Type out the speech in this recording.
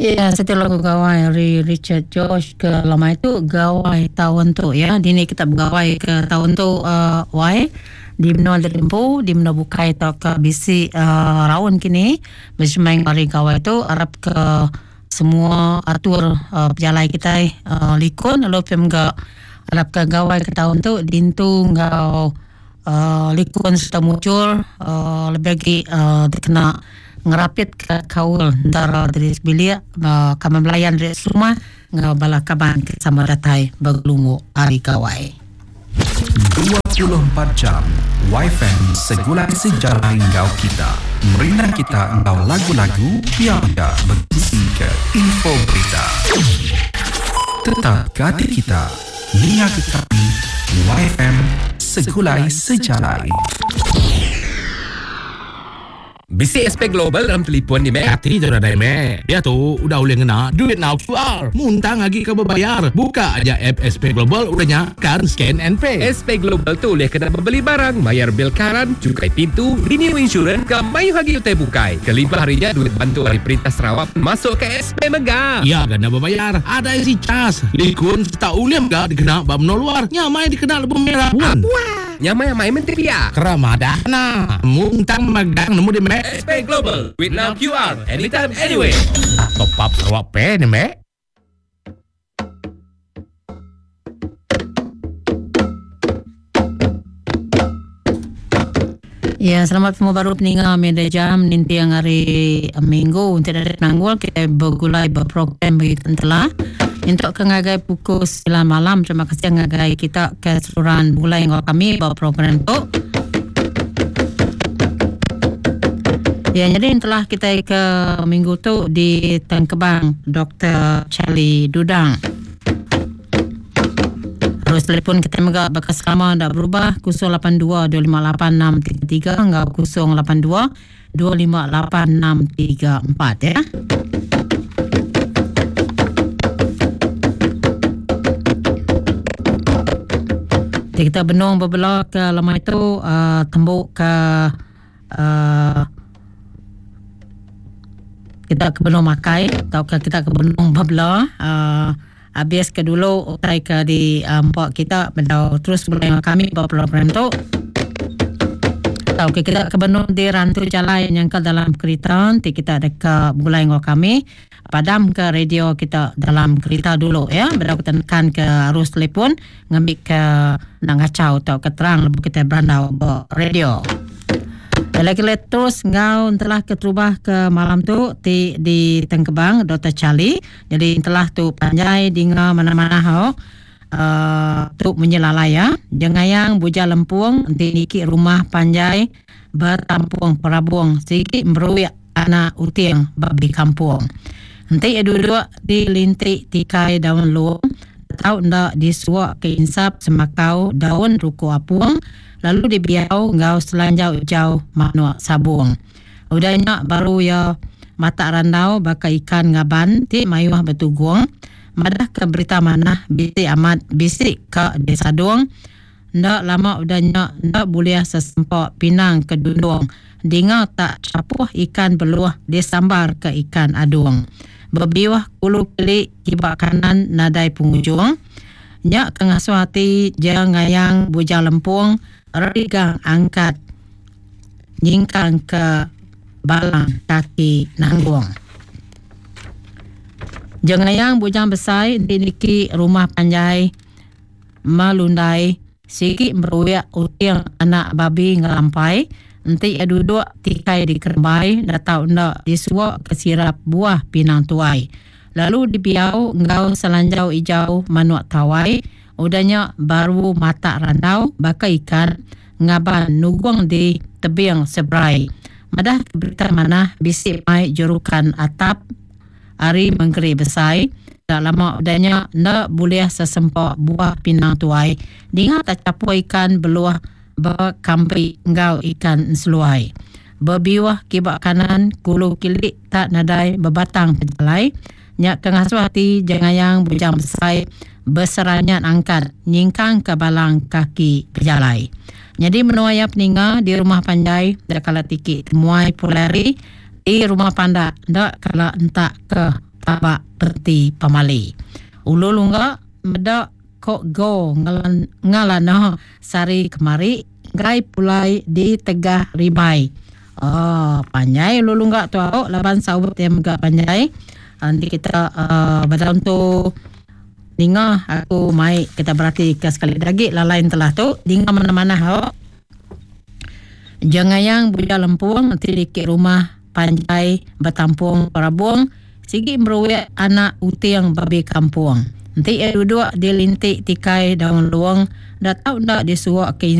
Ya, setelah aku gawai Richard George ke lama itu gawai tahun tu ya. Dini kita bergawai ke tahun tu wai di mana lempu di mana bukai tak ke bisi raun kini bermain hari gawai tu Arab ke semua atur pejalai kita likun lalu pemga Arab ke gawai ke tahun tu dintu ngau likun sudah muncul lebih lagi dikena ngerapit ke kaul antara dari sebilia kami melayan dari rumah ngau bala kaban sama datai berlungu hari kawai 24 jam Wi-Fi segulai sejarah engkau kita merina kita engkau lagu-lagu yang tidak berisi ke info berita tetap ke hati kita lihat kami Wi-Fi segulai sejarah Bisi SP Global dalam telefon ni, Mek. Hati je dah, Mek. Dia tu udah boleh kena duit now QR. Muntang lagi kau berbayar. Buka aja app SP Global, udahnya kan scan and pay. SP Global tu boleh kena membeli barang, bayar bil karan, cukai pintu, renew insurans, ke mayu hagi utai bukai. Kelimpah harinya duit bantu dari Perintah Sarawak masuk ke SP Mega. Ya, kena berbayar. Ada isi cas. Likun tak uliam gak dikena bab no luar. Nyamai dikena lebu merah pun. Nyamai menteri dia. Keramadana. Muntang magang nemu di Mek. SP Global with now QR anytime anywhere. Top up Sarawak Pay ni, Mek. Ya, selamat semua baru peninggal media jam nanti yang hari minggu untuk ada nanggul kita bergulai berprogram bagi tentelah untuk kengagai pukul 9 malam. Terima kasih ngagai kita keseluruhan bulai yang kami berprogram tu. Ya, jadi telah kita ke minggu tu di Tengkebang Dr. Charlie Dudang. Terus telefon kita juga bekas lama dah berubah 082-258-633 enggak 082-258-634 ya. Jadi kita benung berbela ke lama itu tembuk ke kita ke benung makai atau kita ke benung berbela habis ke dulu utai ke di empok kita benda terus boleh kami bawa program tu atau kita ke benung di rantu jalan yang ke dalam kereta nanti kita ada ke bulai ngok kami padam ke radio kita dalam kereta dulu ya benda kita tekan ke arus telefon ngambil ke nangacau atau keterang lepas kita berandau radio. Lagi terus ngau telah keterubah ke malam tu di Tengkebang Dr. Charlie. Jadi telah tu panjai dinga mana-mana hau tu menyelalai ya. Jangan yang buja lempung nanti niki rumah panjai bertampung perabung sikit meruyak anak uting babi kampung. Nanti dua-dua dilintik tikai daun luang atau ndak disuak ke insap semakau daun ruku apung. Lalu dibiau ngau selanjau jauh manuak sabung. Udahnya baru ya mata randau baka ikan ngaban ti mayuah betuguang. Madah ke berita mana bisik amat bisik ke desa duang. Ndak lama udahnya ndak boleh sesempok pinang ke dundung. Dingau tak capuh ikan beluah disambar ke ikan adung. Berbiwah kulu kelik kibak kanan nadai pengujung. Nyak kengasuh hati jangan ngayang bujang lempung. Rigang angkat nyingkang ke balang kaki nanggung. Jangan yang bujang besar diniki rumah panjai malundai sikit meruyak uting anak babi ngelampai nanti duduk tikai di kerembai datau ndak disuak ke sirap buah pinang tuai. Lalu dibiau ngau selanjau ijau manuak tawai. Udahnya baru mata randau baka ikan ngaban nuguang di tebing sebrai. Madah berita mana bisik mai jurukan atap hari menggeri besai. Tak lama udahnya ndak boleh sesempok buah pinang tuai. Dingat tak capu ikan beluah berkampi ngau ikan seluai. Berbiwah kibak kanan kulu kilik tak nadai berbatang pejalai. Nyak kengasuh hati jangan yang bujang besai berseranyat angkat nyingkang ke balang kaki pejalai. Jadi menuaya peninggal di rumah pandai dak kala tikit muai polari di rumah panda dak kala entak ke abak perti pamali. Ulu lunga medak kok go ngalana sari kemari ngai pulai di tegah ribai. Panjai ulu lunga tu laban sawut yang megak panjai. Nanti kita pada untuk Dinga aku mai kita berarti ke sekali lagi lain telah tu dinga mana-mana jangan yang buja lempuang nanti dikit rumah panjai bertampung parabuang sigi meruwe anak uti yang babi kampung nanti dua-dua dilintik tikai daun luang dah tahu dah disuak ke